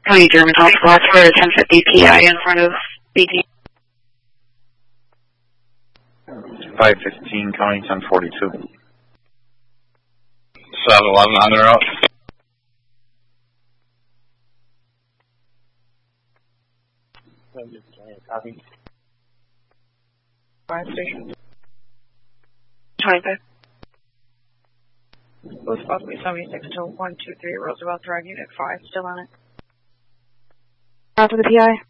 County German Hospital, that's for 1050 PI in front of BG. 515, County 1042. 711 on the route. Copy. Fire station. 25. Both supposed to be 76 to 123 Roosevelt Drive, Unit 5, still on it. After the PI.